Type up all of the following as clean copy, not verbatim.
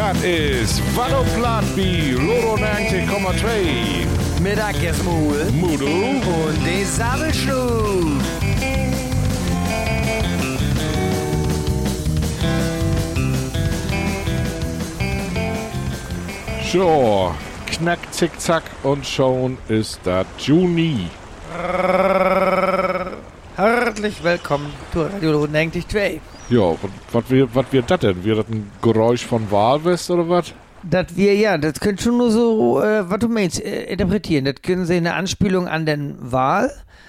Dat is Vallo Platby, Loro 90,2. Mittagsmoel. Mudo. Und die Sabbelschlut. So, knack, zick, zack und schon ist das Juni. Herzlich willkommen zu Radio 92. Ja, was wird das denn? Wird das ein Geräusch von Walwest oder was? Das könnt schon nur so, was du meinst, interpretieren. Das können Sie eine Anspielung an den Wal,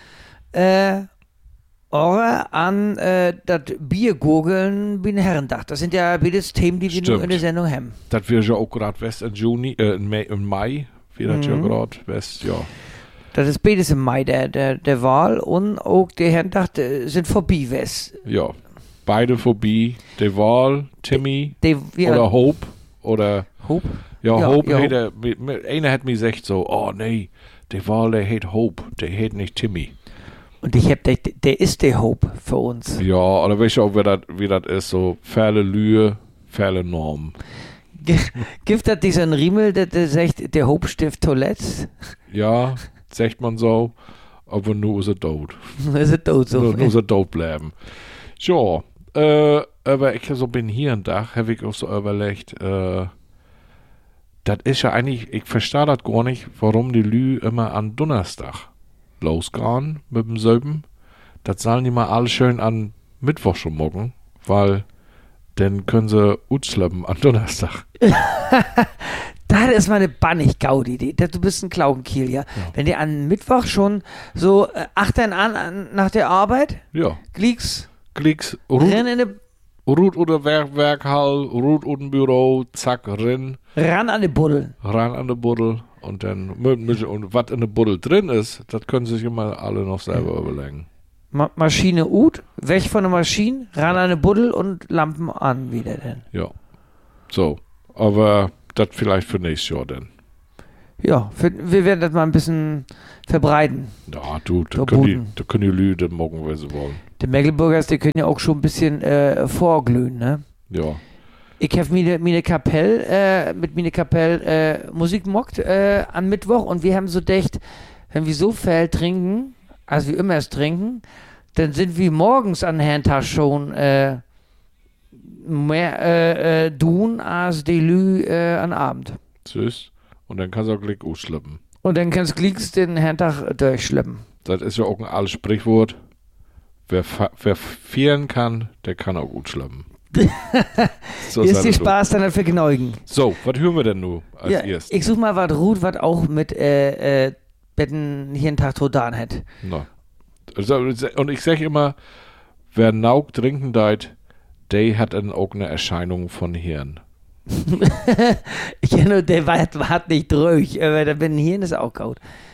oder an das Biergurgeln wie ein Herrendach. Das sind ja beides Themen, die wir nur in der Sendung haben. Das wird ja auch gerade West im Mai, wie das ja gerade West, ja. Das ist beides im Mai, der Wahl und auch der Herrendach sind vorbei, West. Ja, beide vorbei. Der Wahl, Timmy oder Hope oder... Hope? Ja, Hope. Ja, Einer hat mir gesagt so, oh nee, der Wahl, der hat Hope, der hat nicht Timmy. Und der ist der Hope für uns. Ja, oder weißt du auch, wie das ist, so Fälle Lühe, Fälle Norm. Gibt das diesen Riemel, der sagt, der Hope stiftet Toilette? Ja, sagt man so, aber nur ist er tot. Ist er tot so? Nur ist er tot bleiben. Ja, aber ich so bin hier ein Tag, habe ich auch so überlegt, das ist ja eigentlich, ich verstehe das gar nicht, warum die Lü immer an Donnerstag losgehen mit dem Söben. Das sollen die mal alle schön an Mittwoch schon morgen, weil dann können sie utschleppen an Donnerstag. Das ist mal eine bannig Gaudi-Idee. Du bist ein Klaubenkiel, ja? Wenn die an Mittwoch schon so achtern an nach der Arbeit, ja. Glicks, Ruht oder Werkhall, Ruht oder Büro, zack, ran an die Buddel. Ran an die Buddel und dann, und was in der Buddel drin ist, das können sich immer alle noch selber überlegen. Maschine ut, weg von der Maschine, ran an die Buddel und Lampen an wieder denn. Ja, so, aber das vielleicht für nächstes Jahr dann. Ja, wir werden das mal ein bisschen verbreiten. Ja, da können die Lüde morgen, wenn sie wollen. Die Mecklenburgers, die können ja auch schon ein bisschen vorglühen, ne? Ja. Ich habe meine Kapelle, mit meiner Kapelle Musik mockt am Mittwoch und wir haben so gedacht, wenn wir so viel trinken, als wir immer es trinken, dann sind wir morgens an Herrn Tag schon mehr tun als die Lü an Abend. Süß. Und dann kannst du auch gleich ausschleppen. Und dann kannst du gleich den Herrn Tag durchschleppen. Das ist ja auch ein altes Sprichwort. Wer vieren kann, der kann auch gut schleppen. So ist die Spaß dann für Geneugen. So, was hören wir denn nun als erstes? Ich such mal was Ruht, was auch mit Betten hier einen Tag total hat. No. Und ich sag immer, wer Nauk trinken deit, der hat dann auch eine Erscheinung von Hirn. Ich kenne nur, der war nicht ruhig, aber der Hirn ist auch gut.